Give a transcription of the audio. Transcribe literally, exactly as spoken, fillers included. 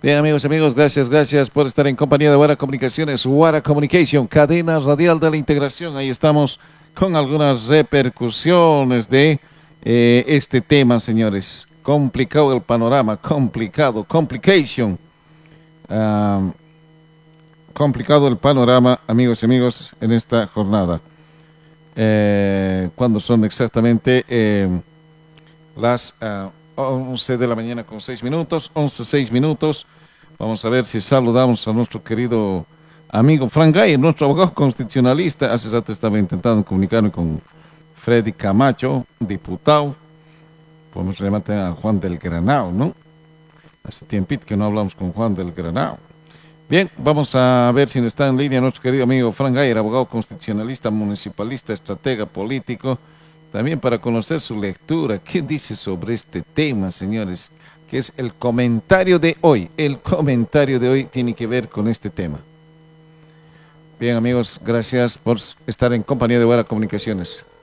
Bien, amigos y amigos, gracias, gracias por estar en compañía de Wara Comunicaciones, Wara Communication, cadena radial de la integración. Ahí estamos con algunas repercusiones de eh, este tema, señores. Complicado el panorama, complicado, complication. Ah, complicado el panorama, amigos y amigos, en esta jornada. Eh, cuando son exactamente eh, las uh, once de la mañana con seis minutos, once, seis minutos. Vamos a ver si saludamos a nuestro querido amigo Frank Gayer, nuestro abogado constitucionalista. Hace rato estaba intentando comunicarme con Freddy Camacho, diputado. Podemos llamar a Juan del Granao, ¿no? Hace tiempito que no hablamos con Juan del Granao. Bien, vamos a ver si está en línea nuestro querido amigo Frank Gayer, abogado constitucionalista, municipalista, estratega político. También para conocer su lectura, ¿qué dice sobre este tema, señores? Que es el comentario de hoy. El comentario de hoy tiene que ver con este tema. Bien, amigos, gracias por estar en compañía de Wara Comunicaciones.